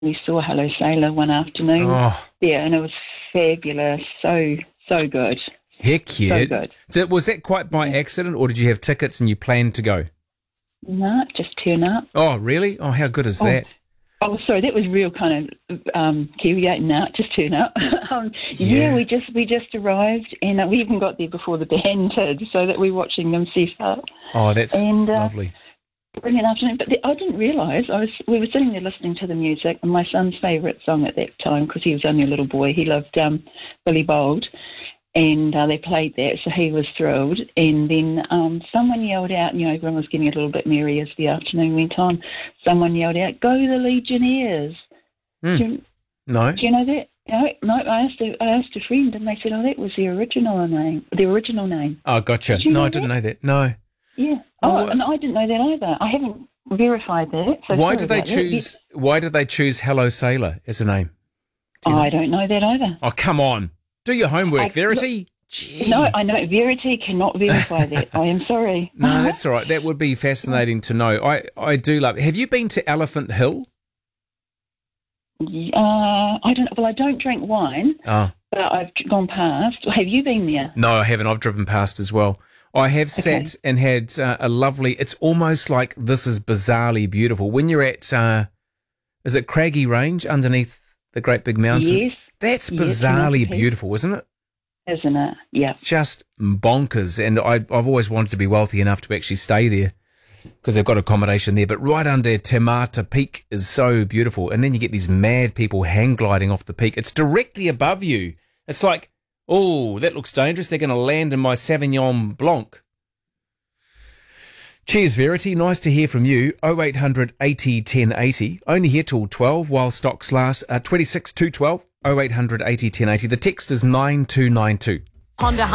we saw Hello Sailor one afternoon Oh, there, and it was fabulous. So good. heck yeah. So good. Was that quite by accident, or did you have tickets and you planned to go? No, just turn up. Oh, really? Oh, how good is that? Oh, sorry, that was real kind of Kiwi. No, just turn up. Yeah. We just arrived, and we even got there before the band did, so that we're watching them set up. Oh, that's And lovely. brilliant afternoon. But I didn't realise we were sitting there listening to the music, and my son's favourite song at that time, because he was only a little boy, he loved Billy Bold, and they played that, so he was thrilled. And then someone yelled out, everyone was getting a little bit merry as the afternoon went on. Someone yelled out, "Go the Legionnaires!" No. Do you know that? No. I asked a friend, and they said, "Oh, that was the original name." Oh, gotcha. Did you No, know I didn't that? know that. No. Yeah. Oh, And I didn't know that either. I haven't verified that. So Why sorry did they about that. choose? Why did they choose Hello Sailor as a name? Do you know? I don't know that either. Oh, come on. Do your homework, Verity. Gee. No, I know. Verity cannot verify that. I am sorry. No, that's all right. That would be fascinating to know. I do love it. Have you been to Elephant Hill? I don't. Well, I don't drink wine, Oh, but I've gone past. Have you been there? no, I haven't. I've driven past as well. I have sat and had a lovely, it's almost like this is bizarrely beautiful. When you're at, is it Craggy Range underneath the great big mountain? Yes. That's Yes, bizarrely Masterpiece. beautiful, isn't it? Isn't it? Yeah. Just bonkers. And I've always wanted to be wealthy enough to actually stay there because they've got accommodation there. But right under Te Mata Peak is so beautiful. And then you get these mad people hang gliding off the peak. It's directly above you. It's like, oh, that looks dangerous. They're going to land in my Sauvignon Blanc. Cheers, Verity. Nice to hear from you. 0800 80 1080. Only here till 12 while stocks last. 26 212 0800 80 1080. The text is 9292. Honda